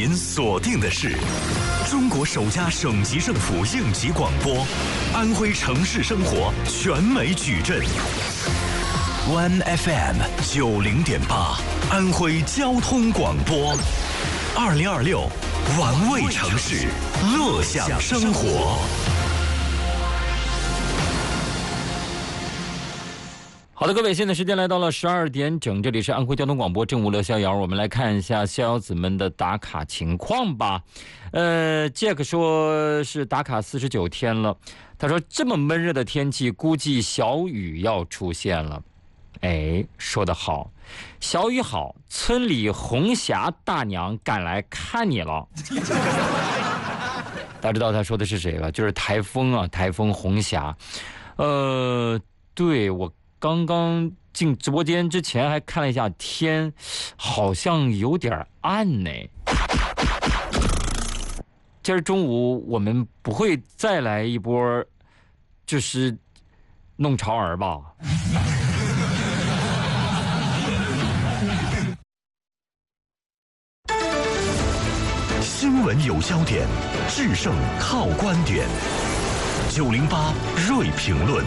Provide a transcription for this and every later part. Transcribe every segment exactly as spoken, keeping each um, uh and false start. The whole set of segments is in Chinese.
您锁定的是中国首家省级政府应急广播，安徽城市生活全美矩阵。One F M 九零点八，安徽交通广播，二零二六，玩味城市，乐享生活。 好的，各位，现在时间来到了十二点整，这里是安徽交通广播正午乐逍遥，我们来看一下逍遥子们的打卡情况吧。呃 Jack 说是打卡四十九天了，他说这么闷热的天气，估计小雨要出现了。哎，说得好，小雨好，村里红霞大娘赶来看你了。大家知道他说的是谁了？就是台风啊，台风红霞。呃，对，我刚刚进直播间之前还看了一下天，好像有点暗呢。今儿中午我们不会再来一波，就是弄潮儿吧？ 新闻有焦点，制胜靠观点。九零八锐评论。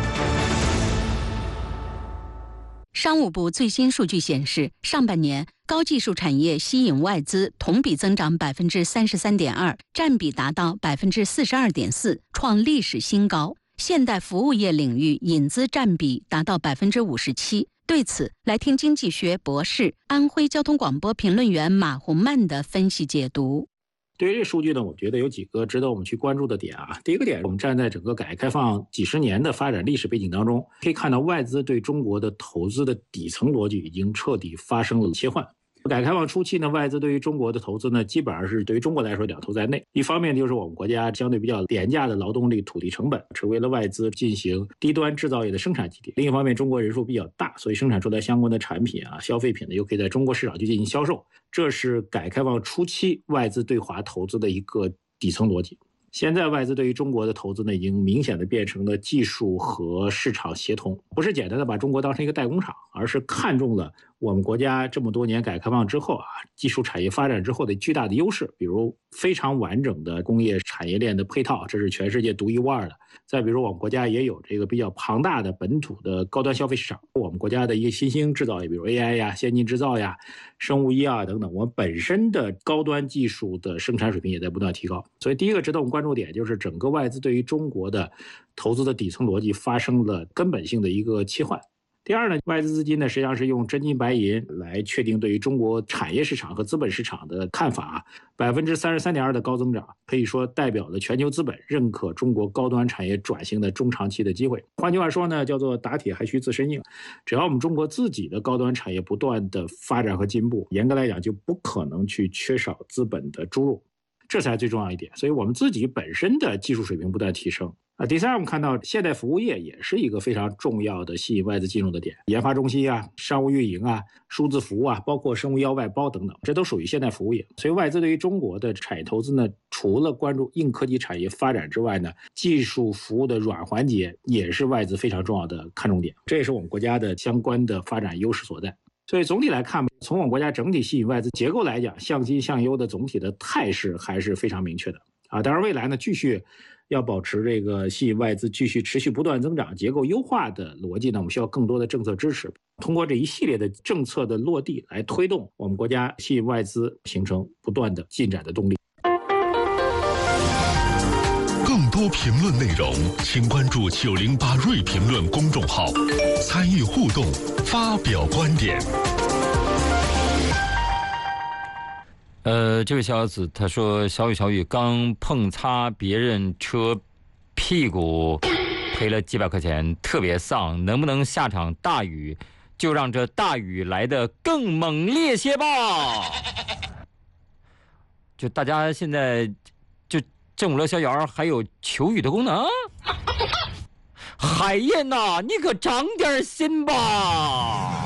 商务部最新数据显示，上半年高技术产业吸引外资同比增长百分之三十三点二，占比达到百分之四十二点四，创历史新高。现代服务业领域引资占比达到百分之五十七。对此，来听经济学博士、安徽交通广播评论员马红曼的分析解读。 对于这数据呢，我觉得有几个值得我们去关注的点啊。第一个点，我们站在整个改革开放几十年的发展历史背景当中，可以看到外资对中国的投资的底层逻辑已经彻底发生了切换。改革开放初期呢，外资对于中国的投资呢，基本上是对于中国来说两头在内。一方面就是我们国家相对比较廉价的劳动力、土地成本，成为了外资进行低端制造业的生产基地。另一方面，中国人数比较大，所以生产出来相关的产品啊、消费品呢，又可以在中国市场去进行销售。这是改革开放初期外资对华投资的一个底层逻辑。现在外资对于中国的投资呢，已经明显的变成了技术和市场协同，不是简单的把中国当成一个代工厂，而是看中了我们国家这么多年改革开放之后啊，技术产业发展之后的巨大的优势，比如非常完整的工业产业链的配套，这是全世界独一无二的。再比如我们国家也有这个比较庞大的本土的高端消费市场，我们国家的一些新兴制造业，比如 A I 呀、先进制造呀、生物医药等等，我们本身的高端技术的生产水平也在不断提高。所以第一个值得我们关注点就是整个外资对于中国的投资的底层逻辑发生了根本性的一个切换。第二呢，外资资金呢实际上是用真金白银来确定对于中国产业市场和资本市场的看法。百分之三十三点二的高增长，可以说代表了全球资本认可中国高端产业转型的中长期的机会。换句话说呢，叫做打铁还需自身硬。只要我们中国自己的高端产业不断的发展和进步，严格来讲就不可能去缺少资本的注入，这才最重要一点。所以我们自己本身的技术水平不断提升。啊，第三，我们看到现代服务业也是一个非常重要的吸引外资进入的点，研发中心啊、商务运营啊、数字服务啊，包括生物医药外包等等，这都属于现代服务业。所以外资对于中国的产业投资呢，除了关注硬科技产业发展之外呢，技术服务的软环节也是外资非常重要的看重点，这也是我们国家的相关的发展优势所在。所以总体来看，从我们国家整体吸引外资结构来讲，向新向优的总体的态势还是非常明确的啊。当然未来呢，继续要保持这个吸引外资继续持续不断增长、结构优化的逻辑呢，我们需要更多的政策支持，通过这一系列的政策的落地来推动我们国家吸引外资形成不断的进展的动力。 更多评论内容，请关注九零八锐评论公众号，参与互动，发表观点。 呃，这位小子他说，小雨小雨刚碰擦别人车屁股，赔了几百块钱，特别丧。能不能下场大雨，就让这大雨来得更猛烈些吧？就大家现在就正午乐逍遥还有求雨的功能。海燕呐，你可长点心吧。